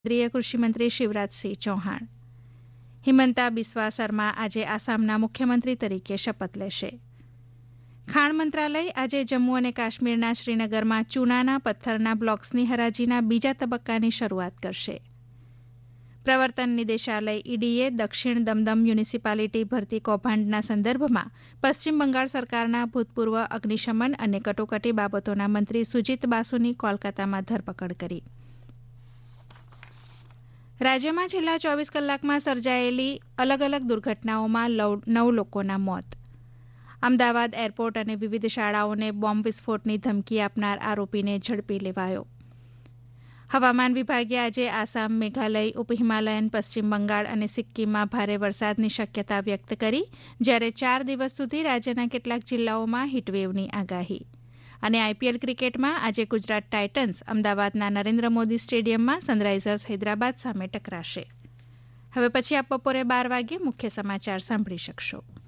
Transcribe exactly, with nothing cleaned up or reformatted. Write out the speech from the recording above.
કેન્દ્રીય કૃષિમંત્રી શિવરાજસિંહ ચૌહાણ. હિમંતા બિસ્વા શર્મા આજે આસામના મુખ્યમંત્રી તરીકે શપથ લેશે. ખાણ મંત્રાલય આજે જમ્મુ અને કાશ્મીરના શ્રીનગરમાં ચૂનાના પથ્થરના બ્લોક્સની હરાજીના બીજા તબક્કાની શરૂઆત કરશે. પ્રવર્તન નિદેશાલય ઈડીએ દક્ષિણ દમદમ મ્યુનિસિપાલિટી ભરતી કૌભાંડના સંદર્ભમાં પશ્ચિમ બંગાળ સરકારના ભૂતપૂર્વ અગ્નિશમન અને કટોકટી બાબતોના મંત્રી સુજીત બાસુની કોલકાતામાં ધરપકડ કરી. રાજ્યમાં છેલ્લા ચોવીસ કલાકમાં સર્જાયેલી અલગ અલગ દુર્ઘટનાઓમાં નવ લોકોના મોત. અમદાવાદ એરપોર્ટ અને વિવિધ શાળાઓને બોમ્બ વિસ્ફોટની ધમકી આપનાર આરોપીને ઝડપી લેવાયો. હવામાન વિભાગે આજે આસામ, મેઘાલય, ઉપહિમાલયન પશ્ચિમ બંગાળ અને સિક્કિમમાં ભારે વરસાદની શક્યતા વ્યક્ત કરી, જ્યારે ચાર દિવસ સુધી રાજ્યના કેટલાક જિલ્લાઓમાં હીટવેવની આગાહી. અને આઈપીએલ ક્રિકેટમાં આજે ગુજરાત ટાઇટન્સ અમદાવાદના નરેન્દ્ર મોદી સ્ટેડિયમમાં સનરાઇઝર્સ હૈદરાબાદ સામે ટકરાશે. હવે પછી આપ બપોરે બાર વાગ્યે મુખ્ય સમાચાર સાંભળી શકશો.